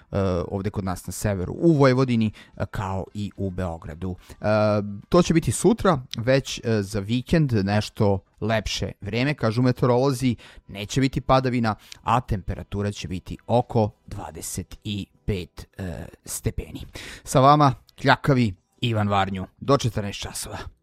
ovde kod nas na severu u Vojvodini kao i u Beogradu. To će biti sutra, već za vikend nešto lepše vreme, kažu meteorolozi, neće biti padavina, a temperatura će biti oko 25 stepeni. Sa vama kljakavi Ivan Varnju do 14 časova.